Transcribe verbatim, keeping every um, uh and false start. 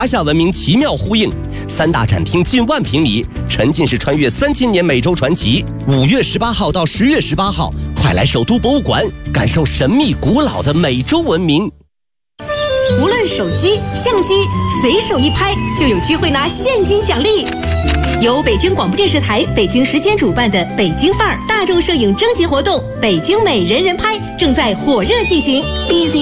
华夏文明奇妙呼应，三大展厅近万平米，沉浸式穿越三千年美洲传奇。五月十八号到十月十八号，快来首都博物馆感受神秘古老的美洲文明。 无论手机、相机，随手一拍就有机会拿现金奖励。由北京广播电视台北京时间主办的北京范儿大众摄影征集活动“北京美人人拍”正在火热进行。